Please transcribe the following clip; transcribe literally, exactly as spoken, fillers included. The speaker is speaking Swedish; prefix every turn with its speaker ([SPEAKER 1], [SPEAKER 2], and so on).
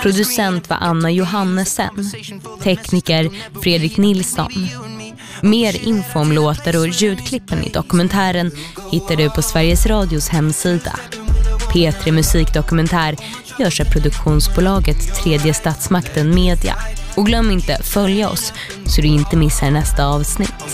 [SPEAKER 1] Producent var Anna Johannesen. Tekniker Fredrik Nilsson. Mer info om låtar och ljudklippen i dokumentären hittar du på Sveriges Radios hemsida. P tre Musikdokumentär görs av produktionsbolaget Tredje Statsmakten Media. Och glöm inte följa oss så du inte missar nästa avsnitt.